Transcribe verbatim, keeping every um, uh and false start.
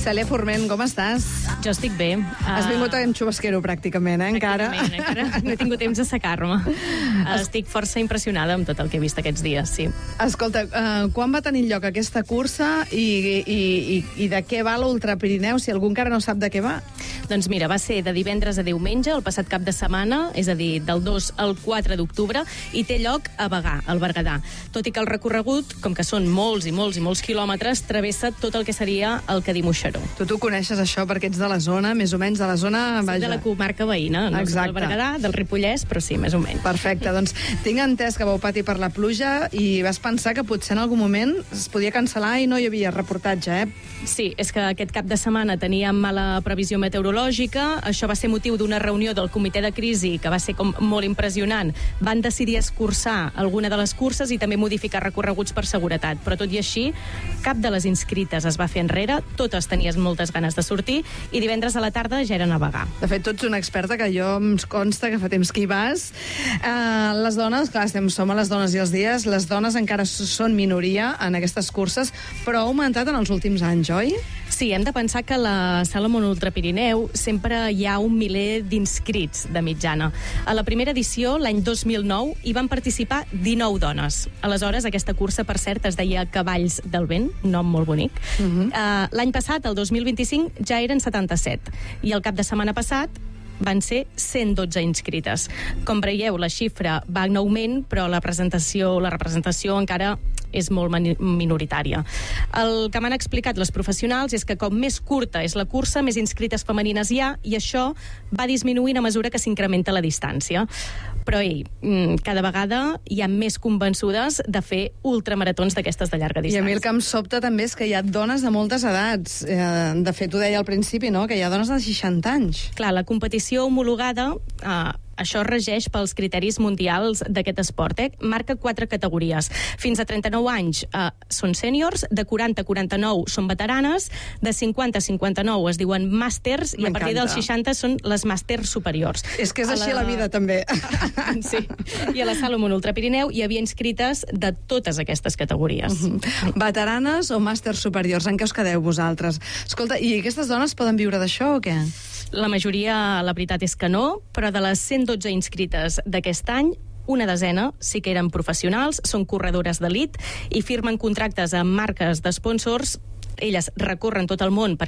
Cèlia Forment, com estàs? Jo estic bé. Has vingut en xubasquero, pràcticament, eh, encara? encara no he tingut temps de secar-me. Estic força impressionada amb tot el que he vist aquests dies, sí. Escolta, uh, quan va tenir lloc aquesta cursa i, i, i, i de què va l'Ultra Pirineu, si algú encara no sap de què va? Doncs mira, va ser de divendres a diumenge, el passat cap de setmana, és a dir, del dos al quatre d'octubre, i té lloc a Bagà, al Berguedà. Tot i que el recorregut, com que són molts i molts i molts quilòmetres, travessa tot el que seria el Cadí Moixeró. Tu t'ho coneixes, això, perquè ets de la zona, més o menys de la zona... Vaja. De la comarca veïna, no soc del Berguedà, del Ripollès, però sí, més o menys. Perfecte, doncs tinc entès que vau patir per la pluja i vas pensar que potser en algun moment es podia cancel·lar i no hi havia reportatge, eh? Sí, és que aquest cap de setmana teníem mala previsió meteorològica, això va ser motiu d'una reunió del comitè de crisi que va ser com molt impressionant. Van decidir escurçar alguna de les curses i també modificar recorreguts per seguretat, però tot i així, cap de les inscrites es va fer enrere, totes tenies moltes ganes de sortir i divendres a la tarda ja eren a Bagà. De fet, tu ets una experta, que jo em consta que fa temps que hi vas. Uh, les dones, clar, estem, som a les dones i els dies, les dones encara són minoria en aquestes curses, però ha augmentat en els últims anys, oi? Sí, hem de pensar que a la Salomon Ultra Pirineu sempre hi ha un miler d'inscrits de mitjana. A la primera edició, l'any dos mil nou, hi van participar dinou dones. Aleshores, aquesta cursa, per cert, es deia Cavalls del Vent, un nom molt bonic. Uh -huh. uh, l'any passat, el dos mil vint-i-cinc, ja eren setanta-set. I el cap de setmana passat van ser cent dotze inscrites. Com veieu, la xifra va en augment, però la representació, la representació encara és molt minoritària. El que m'han explicat les professionals és que com més curta és la cursa, més inscrites femenines hi ha, i això va disminuint a mesura que s'incrementa la distància. Però, ei, cada vegada hi ha més convençudes de fer ultramaratons d'aquestes de llarga distància. I a mi el que em sobta també és que hi ha dones de moltes edats. De fet, ho deia al principi, no?, que hi ha dones de seixanta anys. Clar, la competició homologada... Eh, això regeix pels criteris mundials d'aquest esport, eh? Marca quatre categories. Fins a trenta-nou anys eh, són sèniors, de quaranta a quaranta-nou són veteranes, de cinquanta a cinquanta-nou es diuen màsters, i a partir dels seixanta són les màsters superiors. És que és a així la... la vida, també. Sí. I a la Salomon Ultra Pirineu hi havia inscrites de totes aquestes categories. Uh -huh. Veteranes o màsters superiors, en què us quedeu vosaltres? Escolta, i aquestes dones poden viure d'això o què? La majoria, la veritat és que no, però de les cent dotze inscrites d'aquest any, una desena sí que eren professionals, són corredores d'elit i firmen contractes amb marques d'esponsors. Elles recorren tot el món per